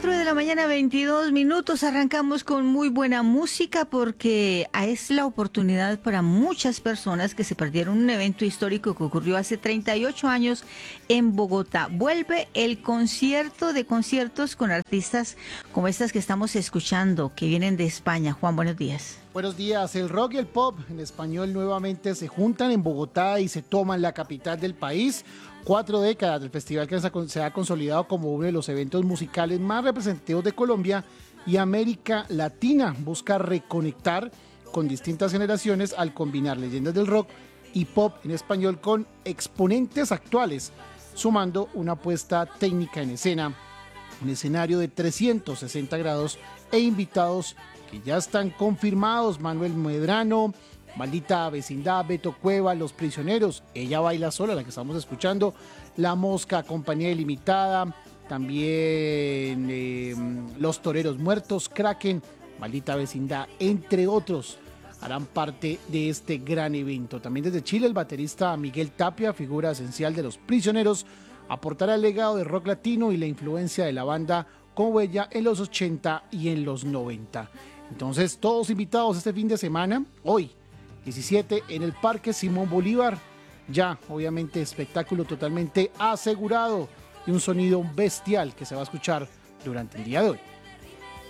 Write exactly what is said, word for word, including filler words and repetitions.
cuatro de la mañana, veintidós minutos. Arrancamos con muy buena música porque es la oportunidad para muchas personas que se perdieron un evento histórico que ocurrió hace treinta y ocho años en Bogotá. Vuelve el concierto de conciertos con artistas como estas que estamos escuchando, que vienen de España. Juan, buenos días. Buenos días. El rock y el pop en español nuevamente se juntan en Bogotá y se toman la capital del país. Cuatro décadas del festival que se ha consolidado como uno de los eventos musicales más representativos de Colombia y América Latina. Busca reconectar con distintas generaciones al combinar leyendas del rock y pop en español con exponentes actuales, sumando una puesta técnica en escena, un escenario de trescientos sesenta grados e invitados que ya están confirmados: Manuel Medrano, Maldita Vecindad, Beto Cueva, Los Prisioneros, Ella Baila Sola, la que estamos escuchando, La Mosca, Compañía Ilimitada, también eh, Los Toreros Muertos, Kraken, Maldita Vecindad, entre otros, harán parte de este gran evento. También desde Chile, el baterista Miguel Tapia, figura esencial de Los Prisioneros, aportará el legado del rock latino y la influencia de la banda con huella en los ochenta y en los noventa. Entonces, todos invitados este fin de semana, hoy, diecisiete, en el Parque Simón Bolívar. Ya, obviamente, espectáculo totalmente asegurado y un sonido bestial que se va a escuchar durante el día de hoy.